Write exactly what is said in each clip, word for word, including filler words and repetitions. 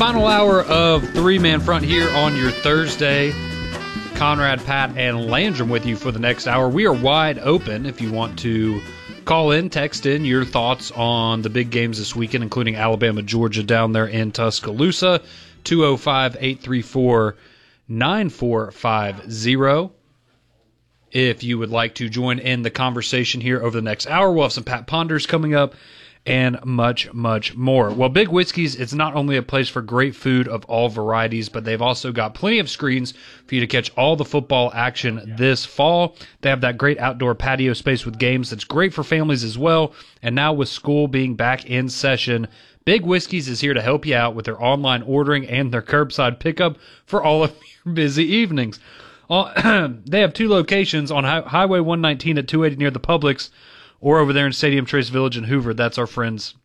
Final hour of Three Man Front here on your Thursday. Conrad, Pat, and Landrum with you for the next hour. We are wide open if you want to call in, text in your thoughts on the big games this weekend, including Alabama, Georgia down there in Tuscaloosa. two oh five, eight three four, nine four five zero. If you would like to join in the conversation here over the next hour, we'll have some Pat Ponders coming up and much, much more. Well, Big Whiskey's, it's not only a place for great food of all varieties, but they've also got plenty of screens for you to catch all the football action this fall. They have that great outdoor patio space with games that's great for families as well. And now with school being back in session, Big Whiskey's is here to help you out with their online ordering and their curbside pickup for all of your busy evenings. Uh, they have two locations on Hi- Highway one nineteen at two eighty near the Publix, or over there in Stadium Trace Village in Hoover. That's our friends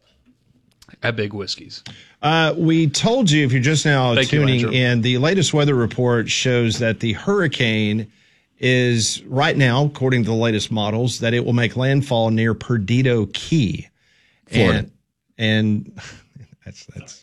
at Big Whiskey's. Uh, we told you, if you're just now Thank tuning you, in, the latest weather report shows that the hurricane is right now, according to the latest models, that it will make landfall near Perdido Key. Florida. And, and that's, that's.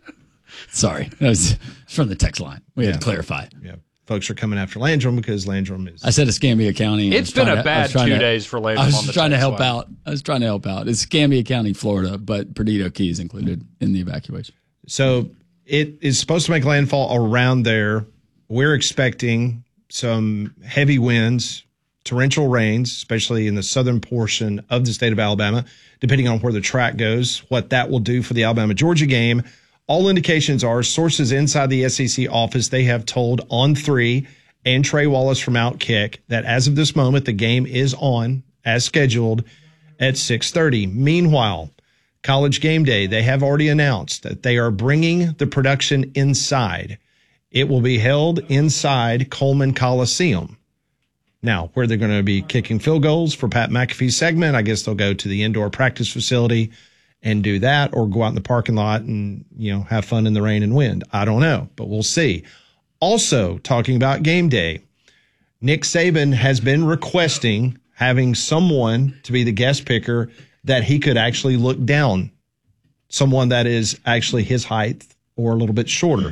Sorry. That was from the text line. We Yeah. had to clarify. Yeah. Folks are coming after Landrum because Landrum is. I said Escambia County. It's been a bad two days for Landrum I was on the trying to text help line. out. I was trying to help out. It's Escambia County, Florida, but Perdido Key is included in the evacuation. So it is supposed to make landfall around there. We're expecting some heavy winds, torrential rains, especially in the southern portion of the state of Alabama, depending on where the track goes, what that will do for the Alabama-Georgia game. All indications are sources inside the S E C office, they have told On three and Trey Wallace from Outkick that as of this moment, the game is on as scheduled at six thirty. Meanwhile, College Game Day, they have already announced that they are bringing the production inside. It will be held inside Coleman Coliseum. Now, where they're going to be kicking field goals for Pat McAfee's segment, I guess they'll go to the indoor practice facility and do that, or go out in the parking lot and, you know, have fun in the rain and wind. I don't know, but we'll see. Also, talking about game day, Nick Saban has been requesting having someone to be the guest picker that he could actually look down, someone that is actually his height or a little bit shorter.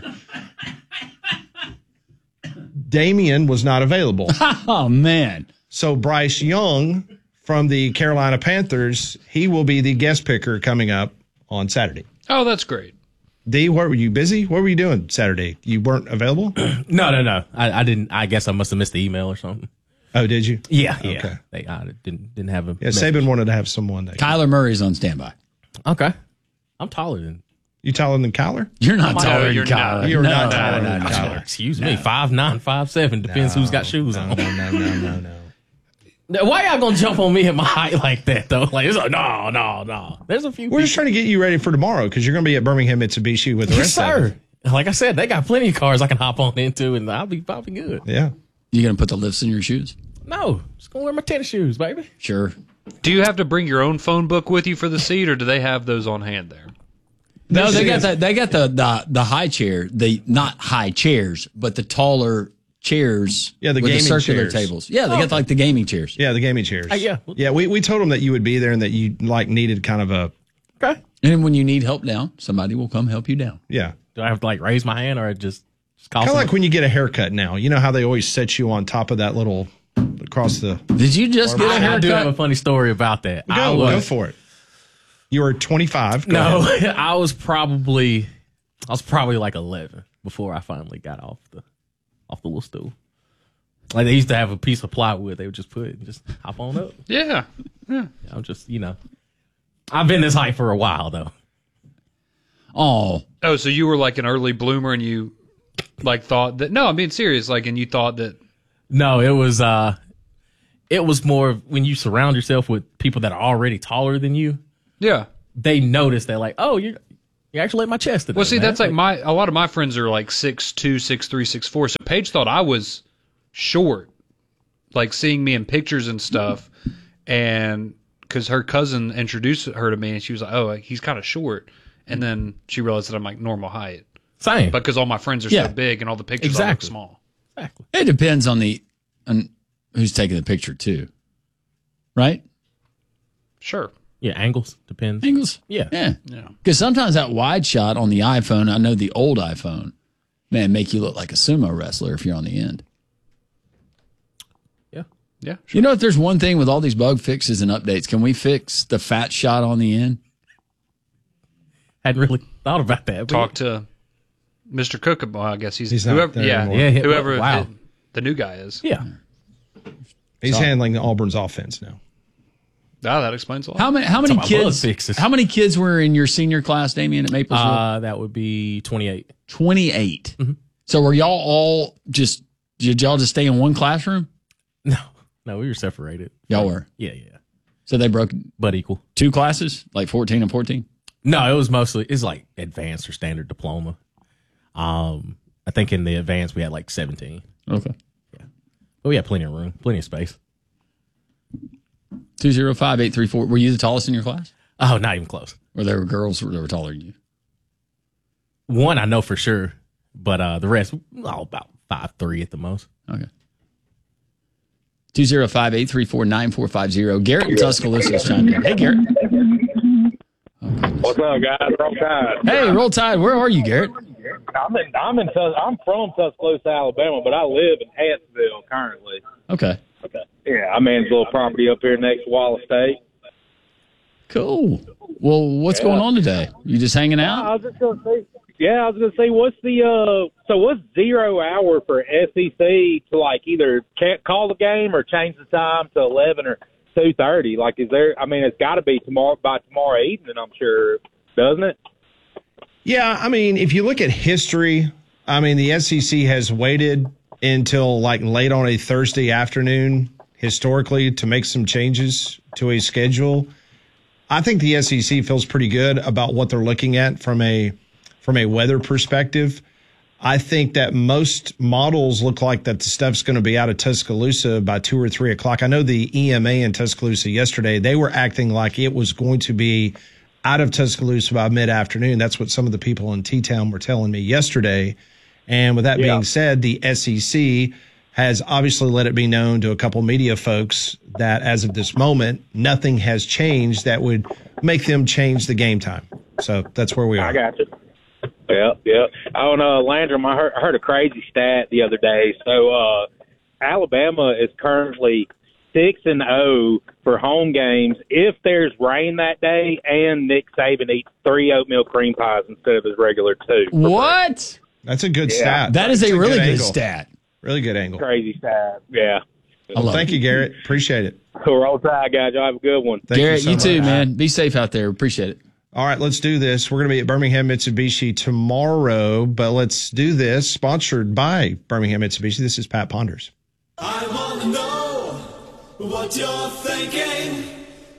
Damian was not available. Oh, man. So Bryce Young from the Carolina Panthers, he will be the guest picker coming up on Saturday. Oh, that's great. D, what were you busy? What were you doing Saturday? You weren't available? No, no, no. I, I didn't. I guess I must have missed the email or something. Oh, did you? Yeah, yeah. Okay. They, I didn't didn't have a. Yeah, message. Saban wanted to have someone that. Kyler Murray's on standby. Okay, I'm taller than. You taller than Kyler? You're not No, taller than you're Kyler. not. You're no, not no, taller no, than no, Kyler. no. Excuse me, five nine, five seven. Depends who's got shoes no, on. No, no, no, no, no. Now, why y'all gonna jump on me at my height like that though? Like it's like no, no, no. There's a few. We're just trying to get you ready for tomorrow because you're going to be at Birmingham Mitsubishi with the yes, rest of sir. it. Like I said, they got plenty of cars I can hop on into, and I'll be I'll be good. Yeah. You going to put the lifts in your shoes? No, just gonna wear my tennis shoes, baby. Sure. Do you have to bring your own phone book with you for the seat, or do they have those on hand there? No, they got the they got the, the the high chair, the not high chairs, but the taller chairs. Yeah, the with gaming the circular chairs. tables. Yeah, they got like the gaming chairs. Yeah, the gaming chairs. Uh, yeah. Yeah, we, we told them that you would be there and that you like needed kind of a, Okay. And when you need help down, somebody will come help you down. yeah. Do I have to like raise my hand or just, just call Kind of someone? like when you get a haircut now. You know how they always set you on top of that little, across the, Did you just get a I, I do have a haircut? funny story about that. I go, was, go for it. You were twenty-five. Go No, ahead. I was probably I was probably like eleven before I finally got off the off the little stool. Like they used to have a piece of plywood they would just put and just hop on up. Yeah. I'm just, you know, I've been this height for a while though. Oh, Oh, so you were like an early bloomer, and you like thought that? No, I'm being serious. Like, and you thought that? No, it was uh it was more of when you surround yourself with people that are already taller than you, Yeah. they notice that like, oh, you're you actually at my chest today. Well, see, man. that's like my a lot of my friends are like six two, six three, six four. So Paige thought I was short, like seeing me in pictures and stuff, and because her cousin introduced her to me, and she was like, "Oh, he's kind of short," and then she realized that I'm like normal height, same. but because all my friends are Yeah. so big and all the pictures Exactly. are small. Exactly. it depends on the on who's taking the picture too, right? Sure. Yeah, angles depends. Angles? Yeah. Yeah. Yeah. Because sometimes that wide shot on the iPhone, I know the old iPhone, man, make you look like a sumo wrestler if you're on the end. Yeah. Yeah. You know, if there's one thing with all these bug fixes and updates, can we fix the fat shot on the end? Hadn't really thought about that. but Talk to Mister Cook. Well, I guess he's, He's not whoever. there Yeah, anymore. Yeah, yeah, whoever wow. the, the new guy is. Yeah. He's handling Auburn's offense now. Ah, that explains a lot. How many how many Talking about bug kids fixes. how many kids were in your senior class, Damien, at Maplesville? Uh, that would be twenty-eight. twenty-eight. Mm-hmm. So were y'all all just did y'all just stay in one classroom? No. No, we were separated. Y'all were. Yeah, yeah. So they broke But equal. two classes, like fourteen and fourteen? No, it was mostly, it's like advanced or standard diploma. Um, I think in the advanced we had like seventeen. Okay. But we had plenty of room, plenty of space. two oh five, eight three four. Were you the tallest in your class? Oh, not even close. Or there were girls that were taller than you? One I know for sure, but uh, the rest, oh, about five three at the most. Okay. two oh five, eight three four, nine four five oh. Garrett in Tuscaloosa is chiming in. Hey, Garrett. What's up, guys? Roll Tide. Hey, Roll Tide. Where are you, Garrett? I'm in. I'm in. Tus- I'm from Tuscaloosa, Alabama, but I live in Hattsville currently. Okay. Okay. Yeah, I manage a little property up here next to Wallace State. Cool. Well, what's Yeah. going on today? You just hanging I out? was just gonna say. Yeah, I was gonna say, what's the uh? So what's zero hour for S E C to like either can't call the game or change the time to eleven or two thirty? Like, is there? I mean, it's got to be tomorrow by tomorrow evening. I'm sure, doesn't it? Yeah, I mean, if you look at history, I mean, the S E C has waited until like late on a Thursday afternoon historically to make some changes to a schedule. I think the S E C feels pretty good about what they're looking at from a from a weather perspective. I think that most models look like that the stuff's going to be out of Tuscaloosa by two or three o'clock. I know the E M A in Tuscaloosa yesterday, they were acting like it was going to be out of Tuscaloosa by mid-afternoon. That's what some of the people in T-Town were telling me yesterday. And with that Yeah. being said, the S E C has obviously let it be known to a couple media folks that as of this moment, nothing has changed that would make them change the game time. So that's where we are. I got you. Yeah, yeah. On uh, Landrum, I heard, I heard a crazy stat the other day. So uh, Alabama is currently six and zero for home games if there's rain that day, and Nick Saban eats three oatmeal cream pies instead of his regular two. What? That's a good Yeah. stat. That is That's a really good angle. stat. Really good angle. Crazy stat. Yeah. I love Thank it. you, Garrett. Appreciate it. Cool. Roll Tide, guys. Y'all have a good one. Thank Garrett, so you, too, much. man. Be safe out there. Appreciate it. All right, let's do this. We're going to be at Birmingham Mitsubishi tomorrow, but let's do this. Sponsored by Birmingham Mitsubishi. This is Pat Ponders. I want to know what you're thinking.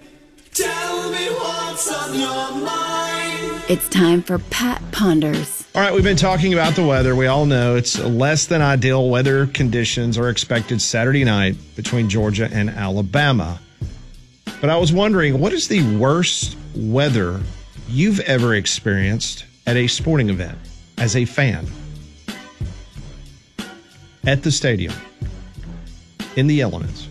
Tell me what's on your mind. It's time for Pat Ponders. All right, we've been talking about the weather. We all know it's less than ideal weather conditions are expected Saturday night between Georgia and Alabama. But I was wondering, what is the worst weather you've ever experienced at a sporting event as a fan? At the stadium, in the elements.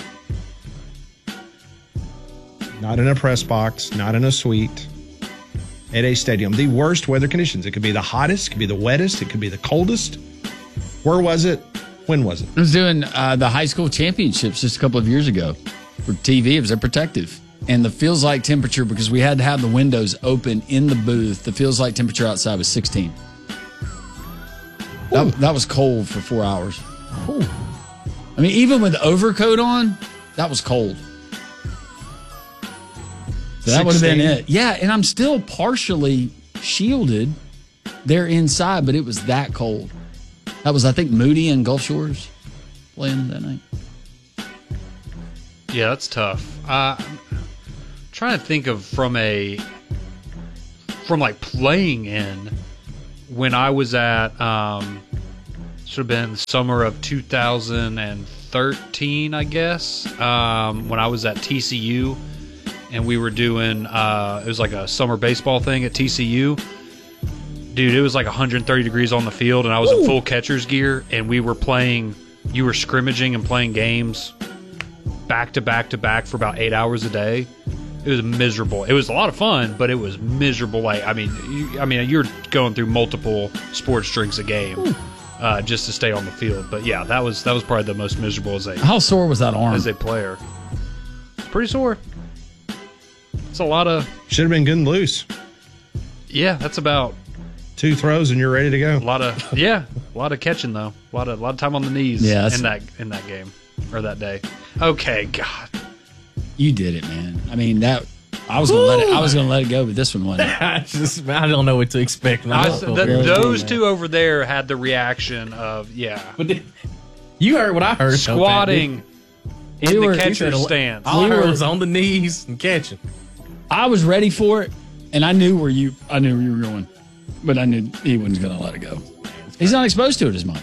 Not in a press box, not in a suite. At a stadium, the worst weather conditions. It could be the hottest, it could be the wettest, it could be the coldest. Where was it? When was it? I was doing uh, the high school championships just a couple of years ago for T V. It was a protective. And the feels like temperature, because we had to have the windows open in the booth, the feels like temperature outside was sixteen. That, that was cold for four hours. I mean, even with the overcoat on, that was cold. So that would have been sixteen? it. Yeah, and I'm still partially shielded there inside, but it was that cold. That was, I think, Moody and Gulf Shores playing that night. Yeah, that's tough. Uh, I'm trying to think of from a from like playing in when I was at um, should have been the summer of two thousand thirteen, I guess. Um, when I was at T C U and we were doing uh, it was like a summer baseball thing at T C U. Dude, it was like one hundred thirty degrees on the field, and I was in full catcher's gear, and we were playing. You were scrimmaging and playing games back to back to back for about eight hours a day. It was miserable. It was a lot of fun, but it was miserable. Like I mean, you, I mean, you're going through multiple sports drinks a game uh, just to stay on the field. But yeah, that was that was probably the most miserable as a How sore was that arm? as a player. Pretty sore. It's a lot of Should have been good and loose. yeah. That's about Two throws and you're ready to go. a lot of yeah, a lot of catching though. A lot of a lot of time on the knees. Yeah, that's- in that in that game or that day. Okay, God. You did it, man. I mean that. I was gonna let it. I was gonna let it go, but this one wasn't. I just I don't know what to expect. I, I, th- those two over there had the reaction of yeah, but did, you heard what I heard. though, Pat, squatting in We the were- catcher's didn't you? stance. All I We heard were- was on the knees and catching. I was ready for it, and I knew where you. I knew where you were going, but I knew he wasn't gonna let it go. He's not exposed to it as much.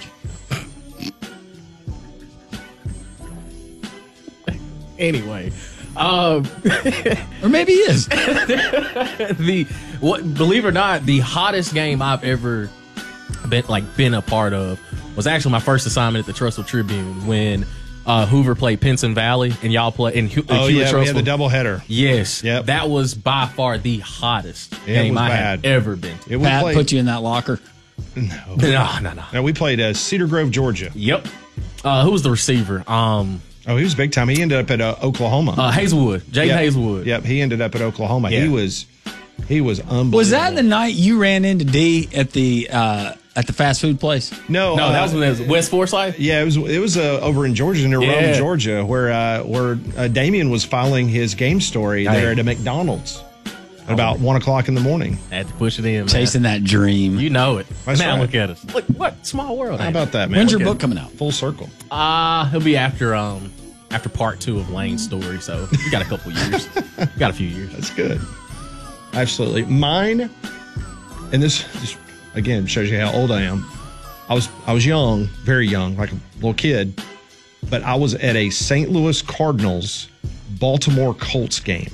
Anyway, um, Or maybe he is. the what? Believe it or not, the hottest game I've ever been like been a part of was actually my first assignment at the Trussville Tribune when uh, Hoover played Pinson Valley and y'all play in Hu- Oh, Hewitt yeah, we had Trussville. the doubleheader. Yes, Yep. that was by far the hottest It game was I bad. have ever been to. It, we Pat played, put you in that locker. No, no, no. no, we played uh, Cedar Grove, Georgia. Yep. Uh, who was the receiver? Um, Oh, he was big time. He ended up at uh, Oklahoma. uh, Hazelwood, Jaden Yep. Hazelwood. Yep, he ended up at Oklahoma. Yeah. He was he was unbelievable. Was that the night you ran into D at the uh, at the fast food place? No, No, uh, that was when it was West Forsyth. Yeah, it was it was uh, over in Georgia, near Rome, Yeah. Georgia, where uh, where uh, Damien was filing his game story there Hey. at a McDonald's at about one o'clock in the morning. I had to push it in, man. Chasing that dream. You know it. That's man, right. look at us. Look, what small world. How about that, man? When's your Okay. book coming out? Full circle. Uh, he'll be after um after part two of Lane's story, so we got a couple years. We got a few years. That's good. Absolutely. Mine, and this just again shows you how old I am. I was I was young, very young, like a little kid, but I was at a Saint Louis Cardinals Baltimore Colts game.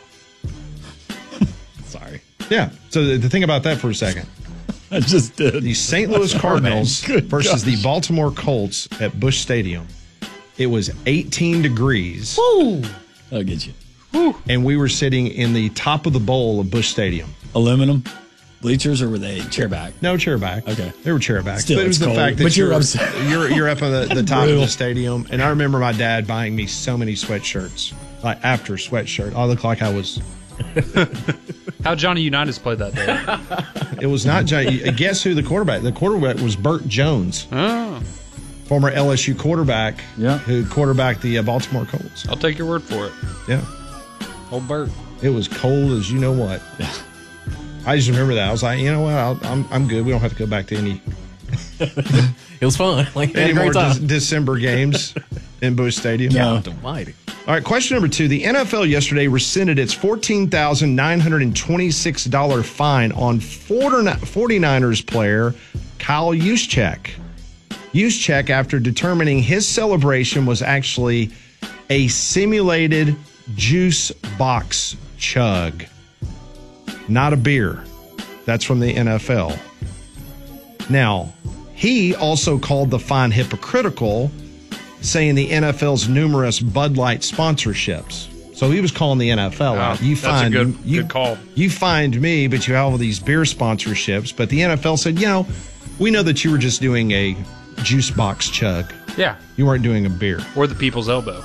Sorry, Yeah. So the, the thing about that for a second. I just did. The Saint Louis Cardinals Good versus gosh. the Baltimore Colts at Busch Stadium. It was eighteen degrees, I'll get you. and we were sitting in the top of the bowl of Busch Stadium. Aluminum bleachers, or were they chairback? No chair back. Okay. They were chair back. Still, but it was it's the cold. fact that But you're you're, upset. you're you're up on the, the top of Brutal. the stadium, and I remember my dad buying me so many sweatshirts, like after sweatshirt. I looked like I was. How Johnny Unitas played that day. It was not. Johnny- Guess who the quarterback? The quarterback was Burt Jones, Oh, former L S U quarterback. Yeah. Who quarterbacked the uh, Baltimore Colts? I'll take your word for it. Yeah. Old Bert. It was cold as you know what. I just remember that. I was like, you know what? I'll, I'm I'm good. We don't have to go back to any It was fun. Like, we had any a more great time. Dec- December games in Busch Stadium. No. Almighty. All right, question number two. The N F L yesterday rescinded its fourteen thousand nine hundred twenty-six dollars fine on 49ers player Kyle Juszczyk. Juszczyk, after determining his celebration was actually a simulated juice box chug, not a beer. That's from the N F L. Now, he also called the fine hypocritical, saying the N F L's numerous Bud Light sponsorships. So he was calling the N F L out. You that's a find good- you, good call. You find me, but you have all these beer sponsorships. But the N F L said, you know, we know that you were just doing a juice box chug. Yeah. You weren't doing a beer. Or the People's Elbow.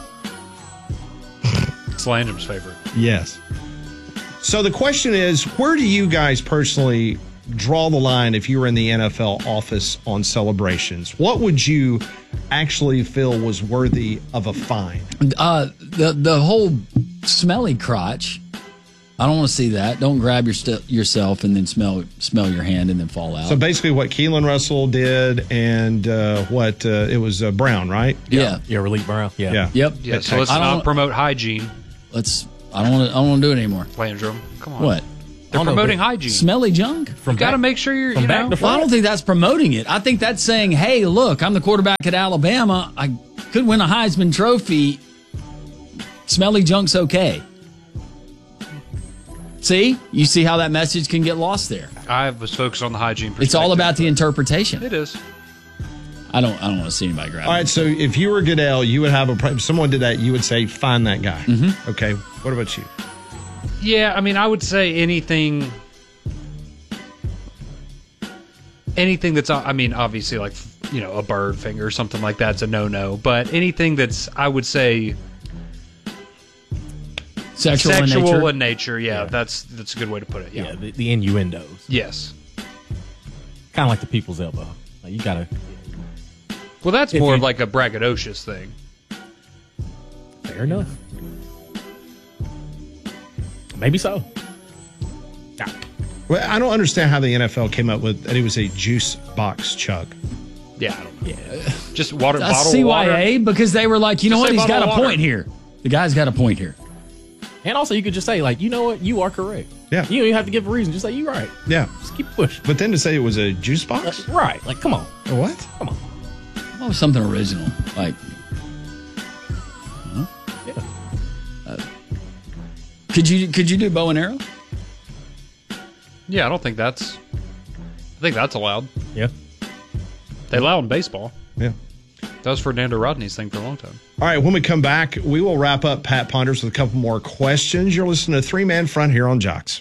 It's Landrum's favorite. Yes. So the question is, where do you guys personally draw the line if you were in the N F L office on celebrations? What would you actually feel was worthy of a fine? Uh, the the whole smelly crotch. I don't want to see that. Don't grab your st- yourself and then smell smell your hand and then fall out. So basically, what Keelan Russell did, and uh, what uh, it was uh, Brown, right? yeah. Yeah, Relief Brown. Yeah. Yeah. Yep. Yeah, so let's I don't- not promote hygiene, Let's. I don't want to. I don't want to do it anymore. Landrum. Come on. What? They're I don't know, promoting but- hygiene. Smelly junk? From You got to back- make sure you're, from you back know. to Well, I don't think that's promoting it. I think that's saying, hey, look, I'm the quarterback at Alabama. I could win a Heisman Trophy. Smelly junk's okay. See? You see how that message can get lost there. I was focused on the hygiene perspective. It's all about the interpretation. It is. I don't I don't want to see anybody grab All it. right. So if you were Goodell, you would have a. If someone did that, you would say, "Find that guy." Mm-hmm. Okay. What about you? Yeah, I mean, I would say anything, anything that's, I mean, obviously, like, you know, a bird finger or something like that's a no-no. But anything that's, I would say, Sexual, sexual in nature. in nature. Yeah, Yeah. that's that's a good way to put it. Yeah. Yeah, the, the innuendos. Yes. Kind of like the people's elbow. Like, you gotta. Well, that's If more you- of like a braggadocious thing. Fair enough. Maybe so. Yeah. Well, I don't understand how the N F L came up with that it was a juice box chug. Yeah, I don't know. Yeah. Just water, That's bottle C of Y A water. because they were like, you know Just what? say He's got bottle a of water. point here. The guy's got a point here. And also, you could just say, like, you know what? You are correct. Yeah. You don't even have to give a reason. Just say, you're right. Yeah. Just keep pushing. But then to say it was a juice box? Right. Like, come on. What? Come on. Oh, something original. Like, Yeah. could you could you do bow and arrow? Yeah, I don't think that's. I think that's allowed. Yeah. They allow in baseball. Yeah. That was Fernando Rodney's thing for a long time. All right, when we come back, we will wrap up Pat Ponders with a couple more questions. You're listening to Three Man Front here on Jocks.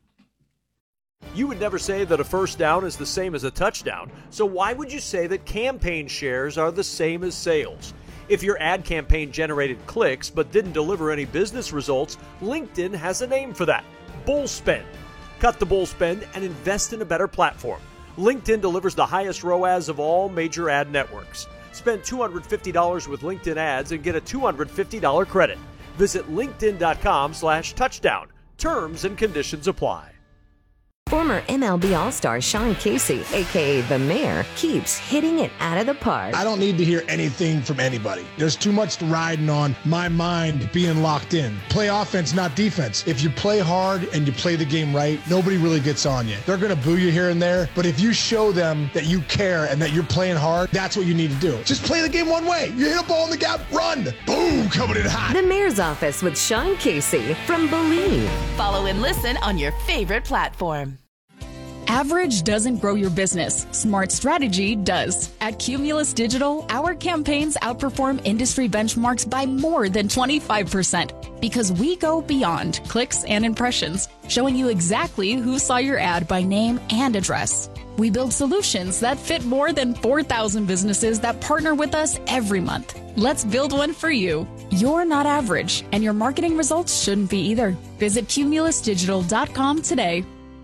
You would never say that a first down is the same as a touchdown, so why would you say that campaign shares are the same as sales? If your ad campaign generated clicks but didn't deliver any business results, LinkedIn has a name for that: bull spend. Cut the bull spend and invest in a better platform. LinkedIn delivers the highest R O A S of all major ad networks. Spend two hundred fifty dollars with LinkedIn ads and get a two hundred fifty dollars credit. Visit linkedin.com slash touchdown. Terms and conditions apply. Former M L B All-Star Sean Casey, a k a. The Mayor, keeps hitting it out of the park. I don't need to hear anything from anybody. There's too much riding on my mind being locked in. Play offense, not defense. If you play hard and you play the game right, nobody really gets on you. They're going to boo you here and there, but if you show them that you care and that you're playing hard, that's what you need to do. Just play the game one way. You hit a ball in the gap, run. Boom, coming in hot. The Mayor's Office with Sean Casey from Believe. Follow and listen on your favorite platform. Average doesn't grow your business. Smart strategy does. At Cumulus Digital, our campaigns outperform industry benchmarks by more than twenty-five percent because we go beyond clicks and impressions, showing you exactly who saw your ad by name and address. We build solutions that fit more than four thousand businesses that partner with us every month. Let's build one for you. You're not average, and your marketing results shouldn't be either. Visit cumulus digital dot com today.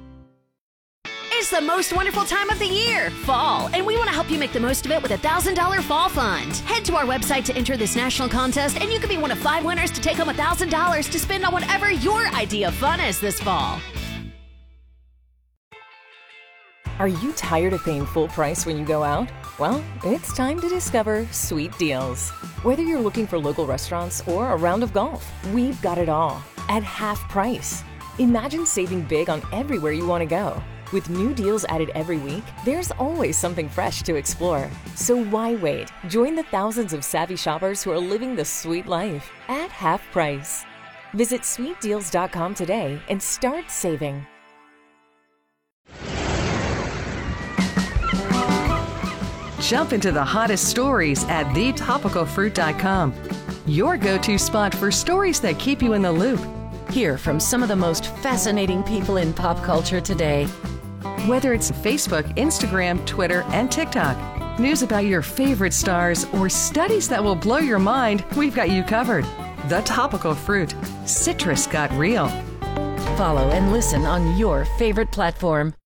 It's the most wonderful time of the year, fall, and we want to help you make the most of it with a one thousand dollars fall fund. Head to our website to enter this national contest, and you could be one of five winners to take home one thousand dollars to spend on whatever your idea of fun is this fall. Are you tired of paying full price when you go out? Well, it's time to discover Sweet Deals. Whether you're looking for local restaurants or a round of golf, we've got it all at half price. Imagine saving big on everywhere you want to go. With new deals added every week, there's always something fresh to explore. So why wait? Join the thousands of savvy shoppers who are living the sweet life at half price. Visit sweet deals dot com today and start saving. Jump into the hottest stories at the topical fruit dot com. Your go-to spot for stories that keep you in the loop. Hear from some of the most fascinating people in pop culture today. Whether it's Facebook, Instagram, Twitter, and TikTok, news about your favorite stars, or studies that will blow your mind, we've got you covered. The Topical Fruit. Citrus got real. Follow and listen on your favorite platform.